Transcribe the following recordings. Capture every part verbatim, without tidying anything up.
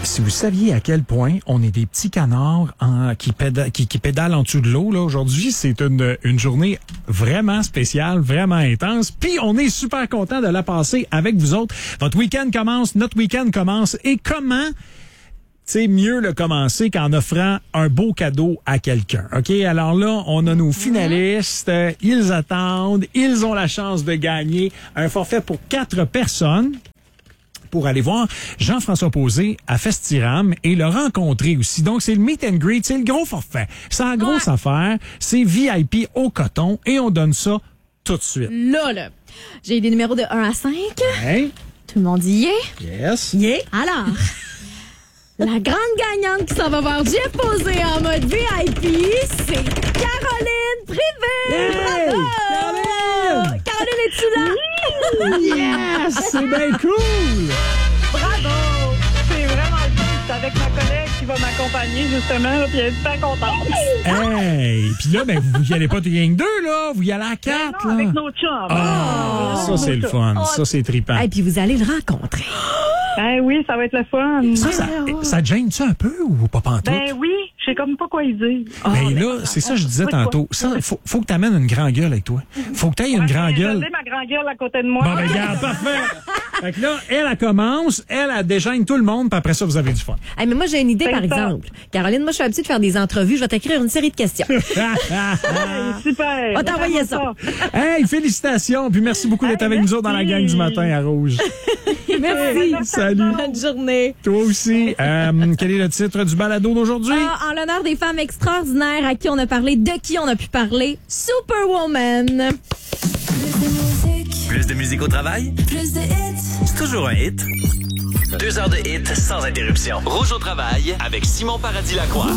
Si vous saviez à quel point on est des petits canards en, qui, péda, qui, qui pédalent en dessous de l'eau, là, aujourd'hui, c'est une, une journée vraiment spéciale, vraiment intense. Puis on est super content de la passer avec vous autres. Votre week-end commence, notre week-end commence. Et comment... c'est mieux le commencer qu'en offrant un beau cadeau à quelqu'un. OK? Alors là, on a nos finalistes. Ils attendent. Ils ont la chance de gagner un forfait pour quatre personnes pour aller voir Jean-François Posé à Festiram et le rencontrer aussi. Donc, c'est le meet and greet. C'est le gros forfait. C'est la grosse ouais. affaire. C'est V I P au coton et on donne ça tout de suite. Là, là. J'ai des numéros de un à cinq. Hey. Tout le monde y est? Yes. Yeah. Alors... la grande gagnante qui s'en va voir Jeff Posé en mode V I P, c'est Caroline Privé! Hey! Bravo! Caroline! Caroline, es-tu là? Yes! C'est bien cool! Bravo! C'est vraiment le fun. C'est avec ma collègue qui va m'accompagner, justement, là, puis elle est super contente. Hey! Puis là, ben, vous y allez pas rien que deux, là. Vous y allez à quatre, non, là. avec nos chums. Ah! Oh, ça, c'est le fun. Oh. Ça, c'est trippant. Et puis, vous allez le rencontrer. Ben oui, ça va être le fun. Ça, ça, ça te gêne-tu un peu ou pas pantoute? Ben oui, je sais comme pas quoi y dire. Ben là, c'est ça que je disais tantôt. Ça, faut, faut que t'amènes une grande gueule avec toi. Faut que t'aies une Ouais, grande gueule. J'ai ma grande gueule à côté de moi. Bon, ben, regarde, parfait. Fait que là, elle, elle commence, elle, elle déchaîne tout le monde, puis après ça, vous avez du fun. Hey, mais moi, j'ai une idée, C'est par ça. exemple. Caroline, moi, je suis habituée de faire des entrevues. Je vais t'écrire une série de questions. Hey, super. On va t'envoyer ça. Hey, félicitations, puis merci beaucoup d'être Hey, avec merci. nous autres dans la gang du matin à Rouge. Merci. Salut. Bonne journée. Toi aussi. Euh, quel est le titre du balado d'aujourd'hui? Ah, en l'honneur des femmes extraordinaires à qui on a parlé, de qui on a pu parler, Superwoman. Plus de musique au travail? Plus de hits. C'est toujours un hit. Deux heures de hits sans interruption. Rouge au travail avec Simon Paradis-Lacroix.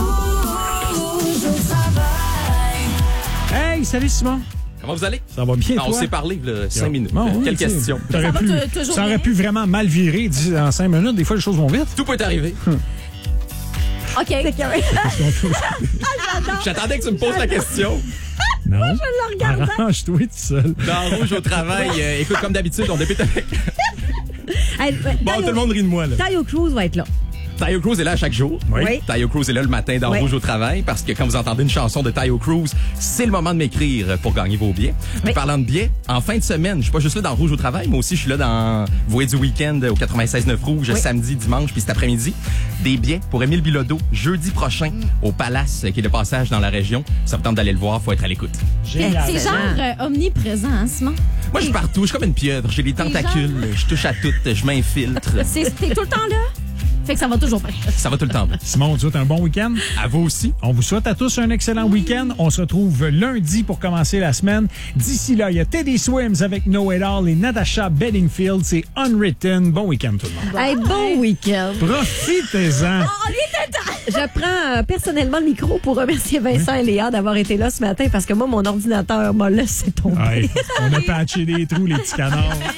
Hey, salut Simon. Comment vous allez? Ça va bien, Non, toi? on s'est parlé, là, cinq minutes. Bon, oui, Quelle tu sais, question? t'aurais Ça va pu, te- toujours ça aurait bien? pu vraiment mal virer d'ici en cinq minutes. Des fois, les choses vont vite. Tout peut arriver. OK. C'est carré. J'attendais que tu me poses la question. Non. Je le regardais. Arrange-toi tout seul. Dans Rouge au travail, euh, écoute, comme d'habitude, on débute avec... Hey, Bon, Tayo- tout le monde rit de moi, là. Tayo Cruz va être là. Tayo Cruz est là à chaque jour. Oui. Tayo Cruz est là le matin dans Oui. Rouge au travail parce que quand vous entendez une chanson de Tayo Cruz, c'est le moment de m'écrire pour gagner vos billets. Oui. Parlant de billets, en fin de semaine, je suis pas juste là dans Rouge au travail, mais aussi je suis là dans Voix du week-end au quatre-vingt-seize neuf Rouge, Oui. samedi, dimanche, puis cet après-midi. Des billets pour Émile Bilodeau jeudi prochain au Palace qui est de passage dans la région. Ça vous tente d'aller le voir, faut être à l'écoute. Génial. C'est genre euh, omniprésent, hein, Simon? Moi, je suis partout, je suis comme une pieuvre, j'ai des tentacules, je touche à tout, je m'infiltre. C'est- T'es tout le temps là? Fait que ça va toujours bien. Ça va tout le temps. Simon, on te souhaite un bon week-end. À vous aussi. On vous souhaite à tous un excellent week-end. On se retrouve lundi pour commencer la semaine. D'ici là, il y a Teddy Swims avec No It All et Natasha Bedingfield. C'est Unwritten. Bon week-end tout le monde. Hey, bon week-end. Profitez-en. Je prends euh, personnellement le micro pour remercier Vincent et Léa d'avoir été là ce matin parce que moi, mon ordinateur m'a laissé tomber. Ouais, on a patché des trous, les petits canards.